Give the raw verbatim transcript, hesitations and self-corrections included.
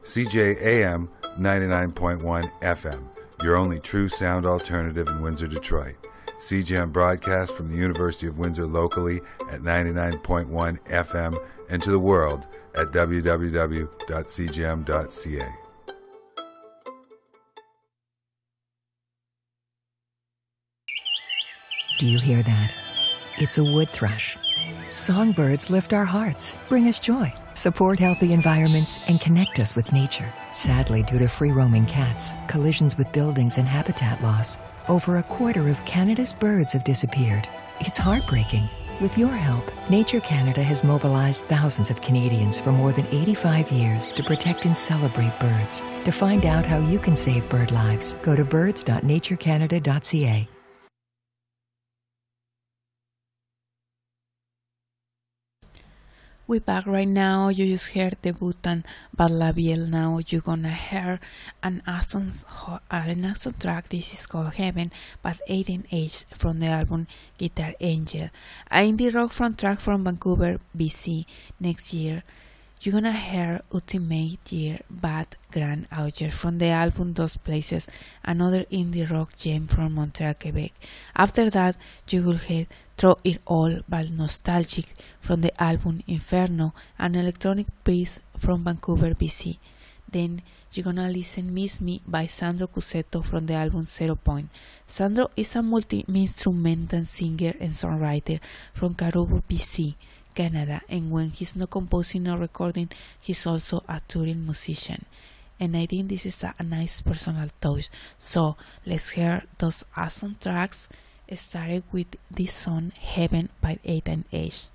C J A M ninety-nine point one F M, your only true sound alternative in Windsor, Detroit. C J M broadcasts from the University of Windsor locally at ninety-nine point one F M and to the world at w w w dot c j m dot c a. Do you hear that? It's a wood thrush. Songbirds lift our hearts, bring us joy, support healthy environments, and connect us with nature. Sadly, due to free-roaming cats, collisions with buildings, and habitat loss, over a quarter of Canada's birds have disappeared. It's heartbreaking. With your help, Nature Canada has mobilized thousands of Canadians for more than eighty-five years to protect and celebrate birds. To find out how you can save bird lives, go to birds dot nature canada dot c a. We back right now. You just heard the Bhutan Badlabiel. Now you're gonna hear an awesome, an awesome track. This is called Heaven by eighteen H from the album Guitar Angel. An indie rock front track from Vancouver, B C. Next year, you're gonna hear Ultimate Year Bad Grand Auger from the album Those Places, another indie rock gem from Montreal, Quebec. After that, you will hear Throw It All by Nostalgic from the album Inferno, an electronic piece from Vancouver, B C. Then you're gonna listen Miss Me by Sandro Cusetto from the album Zero Point. Sandro is a multi-instrumental singer and songwriter from Karubo, B C, Canada, and when he's not composing or recording, he's also a touring musician. And I think this is a, a nice personal touch. So let's hear those awesome tracks. Started with this song Heaven by eighteen H.